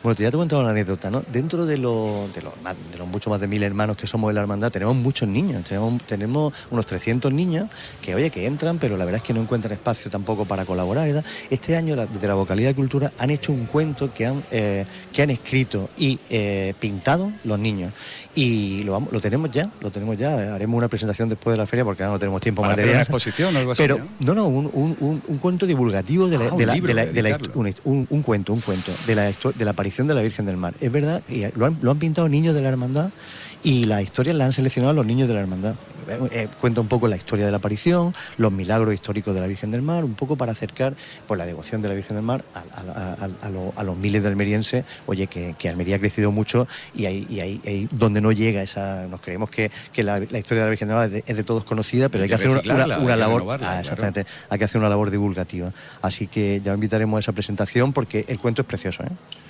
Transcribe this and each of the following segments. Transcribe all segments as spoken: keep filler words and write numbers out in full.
Bueno, te ya te he contado una anécdota, ¿no? Dentro de los, de los, de los mucho más de mil hermanos que somos de la hermandad, tenemos muchos niños, tenemos, tenemos unos trescientos niños que, oye, que entran, pero la verdad es que no encuentran espacio tampoco para colaborar, ¿verdad? Este año, la, desde la Vocalía de Cultura, han hecho un cuento que han, eh, que han escrito y eh, pintado los niños. Y lo, vamos, lo tenemos ya, lo tenemos ya. Haremos una presentación después de la feria porque ahora no tenemos tiempo para material. Hacer una exposición o algo así, pero, ¿no? no, no, un, un, un, un cuento divulgativo de la, ah, de la, libro, de la, de la, un, un, un cuento, un cuento de la, de la aparición de la Virgen del Mar. Es verdad, y lo han, lo han pintado niños de la hermandad y las historias las han seleccionado los niños de la hermandad. Eh, cuenta un poco la historia de la aparición, los milagros históricos de la Virgen del Mar, un poco para acercar pues, la devoción de la Virgen del Mar a, a, a, a, lo, a los miles de almerienses. Oye, que, que Almería ha crecido mucho y ahí, y ahí, ahí donde no llega esa... Nos creemos que, que la, la historia de la Virgen del Mar es de, es de todos conocida, pero hay, hay que, que hacer una, una, una labor... Ah, exactamente, claro. Hay que hacer una labor divulgativa. Así que ya invitaremos a esa presentación porque el cuento es precioso, ¿eh?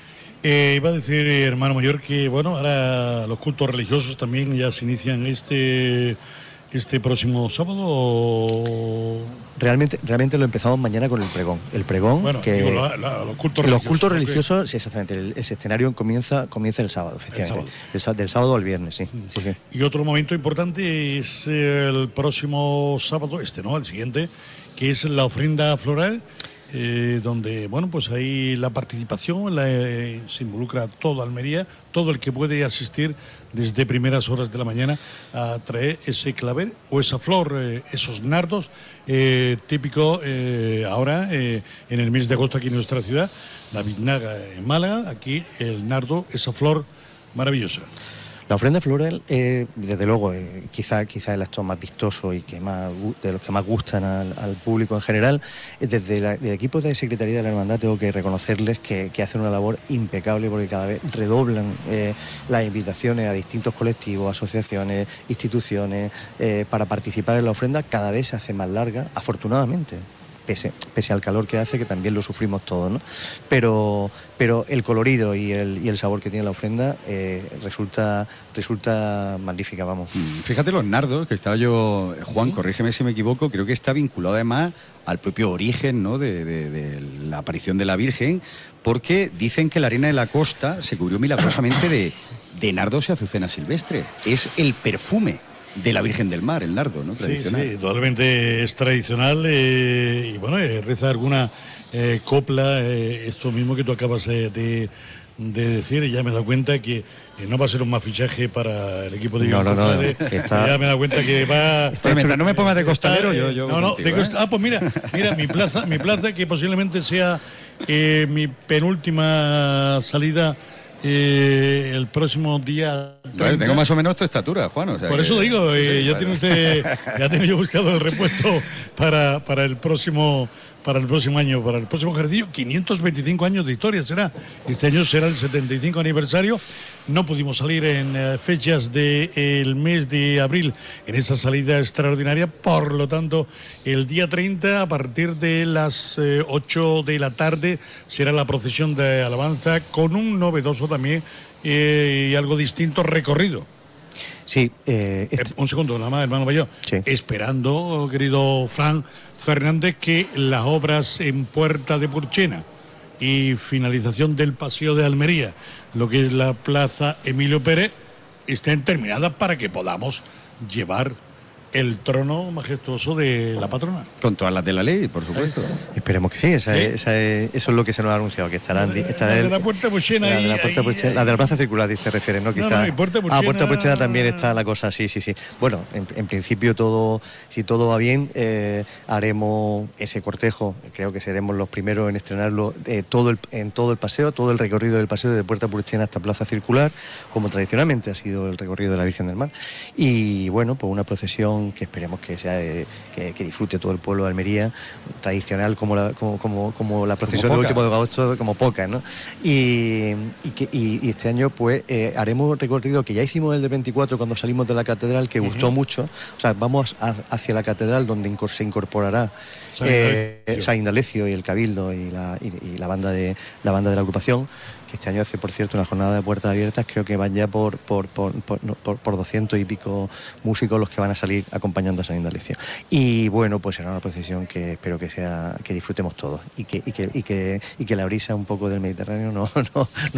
Eh, iba a decir, eh, hermano mayor, que bueno, ahora los cultos religiosos también ya se inician este este próximo sábado. Realmente, realmente lo empezamos mañana con el pregón. El pregón, bueno, que digo, la, la, los cultos los religiosos. cultos religiosos, sí, exactamente. El, el escenario comienza, comienza el sábado, efectivamente. El sábado. El, del sábado al viernes, sí. sí, sí. Y otro momento importante es el próximo sábado, este no, el siguiente, que es la ofrenda floral. Eh, donde, bueno, pues ahí la participación la, eh, se involucra toda Almería, todo el que puede asistir desde primeras horas de la mañana a traer ese clavel o esa flor, eh, esos nardos, eh, típico eh, ahora eh, en el mes de agosto aquí en nuestra ciudad, la Biznaga en Málaga, aquí el nardo, esa flor maravillosa. La ofrenda floral, eh, desde luego, eh, quizá, quizá el acto más vistoso y que más, de los que más gustan al, al público en general. Desde la, el equipo de Secretaría de la Hermandad tengo que reconocerles que, que hacen una labor impecable porque cada vez redoblan eh, las invitaciones a distintos colectivos, asociaciones, instituciones, eh, para participar en la ofrenda. Cada vez se hace más larga, afortunadamente. Pese, pese al calor que hace, que también lo sufrimos todos, ¿no? Pero, pero el colorido y el, y el sabor que tiene la ofrenda eh, resulta, resulta magnífica, vamos. Fíjate los nardos, que estaba yo, Juan, ¿sí? Corrígeme si me equivoco, creo que está vinculado además al propio origen, ¿no?, de, de, de la aparición de la Virgen, porque dicen que la arena de la costa se cubrió milagrosamente de, de nardos y azucena silvestre. Es el perfume de la Virgen del Mar, el nardo, ¿no? Tradicional. Sí, sí, totalmente es tradicional eh, y bueno, eh, reza alguna eh, copla, eh, esto mismo que tú acabas eh, de, de decir, y ya me he dado cuenta que eh, no va a ser un más fichaje para el equipo de No, no, no, está... Ya me he dado cuenta que va... Está, mientras no me pongas de costalero, está, yo... yo no, no, contigo, de costa... ¿eh? Ah, pues mira, mira, mi plaza, mi plaza que posiblemente sea eh, mi penúltima salida Eh, el próximo día treinta. Tengo más o menos tu estatura, Juan, o sea por que... eso digo, eh, sí, ya vale. tiene usted, ya tiene yo buscado el repuesto para, para el próximo para el próximo año, para el próximo ejercicio. Quinientos veinticinco años de historia será, este año será el setenta y cinco aniversario. No pudimos salir en eh, fechas del mes de abril en esa salida extraordinaria, por lo tanto el día treinta a partir de las eh, ocho de la tarde será la procesión de alabanza con un novedoso también eh, y algo distinto recorrido. Sí, eh, este... eh, un segundo, nada más, hermano Mayor. Sí. Esperando, querido Fran Fernández, que las obras en Puerta de Purchena y finalización del Paseo de Almería, lo que es la Plaza Emilio Pérez, estén terminadas para que podamos llevar el trono majestuoso de la patrona. Con todas las de la ley, por supuesto. Esperemos que sí, esa, ¿Sí? Es, esa es, eso es lo que se nos ha anunciado, que estarán... La de, estará la de el, la Puerta Purchena. La de ahí, la Puerta ahí, Purchena, ahí. la de la Plaza Circular, te refieres, ¿no? Quizá. No, no, y Puerta Purchena... Ah, Puerta Purchena también está la cosa, sí, sí, sí. Bueno, en, en principio todo, si todo va bien, eh, haremos ese cortejo, creo que seremos los primeros en estrenarlo eh, todo el, en todo el paseo, todo el recorrido del paseo de Puerta Purchena hasta Plaza Circular, como tradicionalmente ha sido el recorrido de la Virgen del Mar. Y bueno, pues una procesión que esperemos que sea... Eh, que Que, que disfrute todo el pueblo de Almería, tradicional como la, como, como, como la procesión del último de agosto, como pocas, ¿no? Y, y, que, y, y este año pues eh, haremos recorrido que ya hicimos el de veinticuatro cuando salimos de la catedral, que uh-huh. gustó mucho. O sea, vamos a, hacia la catedral donde se incorporará San eh, Indalecio y el Cabildo y la, y, y la banda de la banda de la agrupación, que este año hace, por cierto, una jornada de puertas abiertas. Creo que van ya por por por, por, por, por doscientos y pico músicos los que van a salir acompañando a San Indalecio. Y bueno, pues será una procesión que espero que sea que disfrutemos todos y que y que y que, y que la brisa un poco del Mediterráneo no no, no